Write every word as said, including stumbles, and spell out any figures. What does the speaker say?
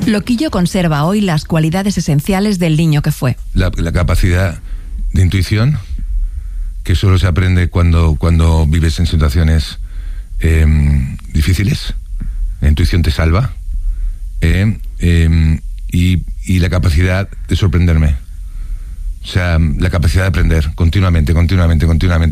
Loquillo conserva hoy las cualidades esenciales del niño que fue. La, la capacidad de intuición, que solo se aprende cuando, cuando vives en situaciones eh, difíciles. La intuición te salva. Eh, eh, y, y la capacidad de sorprenderme. O sea, la capacidad de aprender continuamente, continuamente, continuamente.